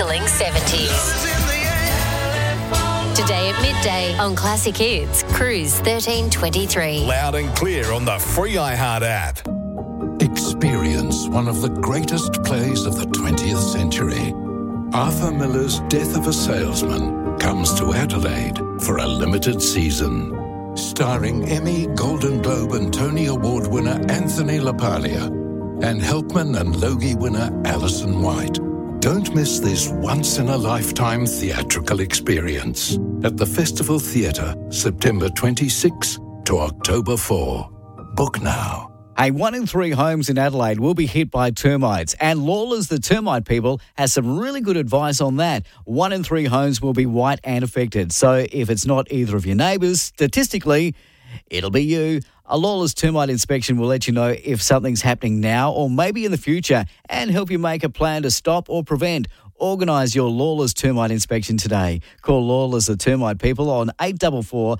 sizzling 70s. Today at midday on Classic Hits, Cruise 1323. Loud and clear on the free iHeart app. Experience one of the greatest plays of the 20th century. Arthur Miller's Death of a Salesman comes to Adelaide for a limited season. Starring Emmy, Golden Globe and Tony Award winner Anthony LaPaglia and Helpman and Logie winner Alison White. Don't miss this once-in-a-lifetime theatrical experience at the Festival Theatre, September 26 to October 4. Book now. Hey, 1 in 3 homes in Adelaide will be hit by termites, and Lawless the Termite People has some really good advice on that. 1 in 3 homes will be white and affected, so if it's not either of your neighbours, statistically, it'll be you. A Lawless termite inspection will let you know if something's happening now or maybe in the future and help you make a plan to stop or prevent. Organise your Lawless termite inspection today. Call Lawless the Termite People on 844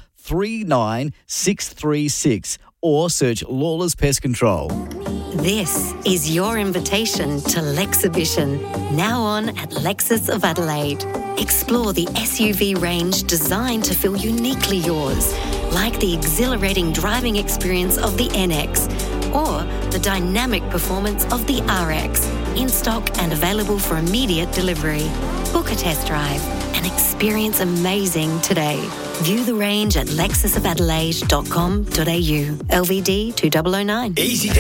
39636 or search Lawless Pest Control. This is your invitation to Lexhibition, now on at Lexus of Adelaide. Explore the SUV range designed to feel uniquely yours, like the exhilarating driving experience of the NX or the dynamic performance of the RX, in stock and available for immediate delivery. Book a test drive and experience amazing today. View the range at lexusofadelaide.com.au. LVD 2009. Easy